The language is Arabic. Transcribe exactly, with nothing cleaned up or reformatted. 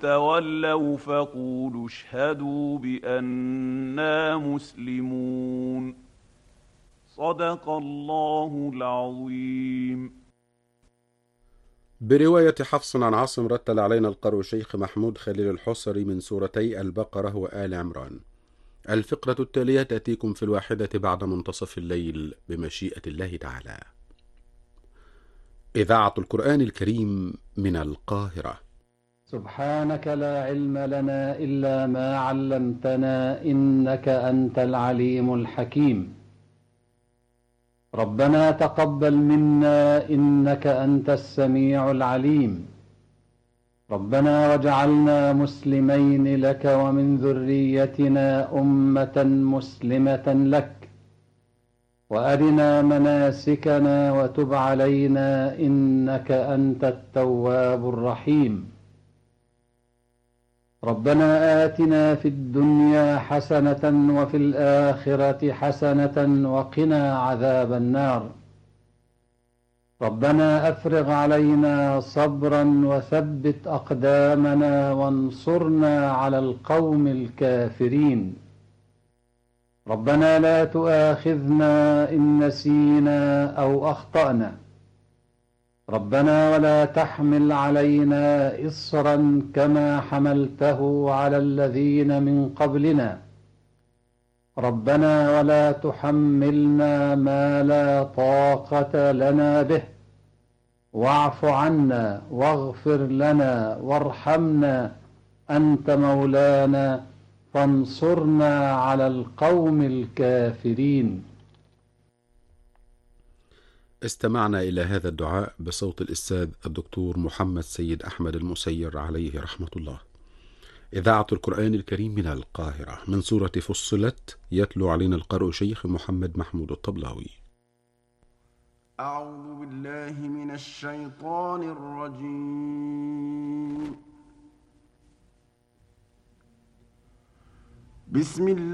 تولوا فقولوا اشهدوا بأننا مسلمون. صدق الله العظيم. برواية حفص عن عاصم رتل علينا القارئ شيخ محمود خليل الحصري من سورتي البقرة وآل عمران. الفقرة التالية تأتيكم في الواحدة بعد منتصف الليل بمشيئة الله تعالى. إذاعة القرآن الكريم من القاهرة. سبحانك لا علم لنا إلا ما علمتنا إنك أنت العليم الحكيم. ربنا تقبل منا إنك أنت السميع العليم. ربنا واجعلنا مسلمين لك ومن ذريتنا أمة مسلمة لك، وأرنا مناسكنا وتب علينا إنك أنت التواب الرحيم. ربنا آتنا في الدنيا حسنة وفي الآخرة حسنة وقنا عذاب النار. ربنا أفرغ علينا صبرا وثبت أقدامنا وانصرنا على القوم الكافرين. ربنا لا تؤاخذنا إن نسينا أو أخطأنا. ربنا ولا تحمل علينا إصرا كما حملته على الذين من قبلنا. ربنا ولا تحملنا ما لا طاقة لنا به. واعف عنا واغفر لنا وارحمنا أنت مولانا فانصرنا على القوم الكافرين. استمعنا إلى هذا الدعاء بصوت الأستاذ الدكتور محمد سيد أحمد المسير عليه رحمة الله. إذاعة القرآن الكريم من القاهرة. من سورة فصلت يتلو علينا القارئ شيخ محمد محمود الطبلاوي. أعوذ بالله من الشيطان الرجيم. بسم الله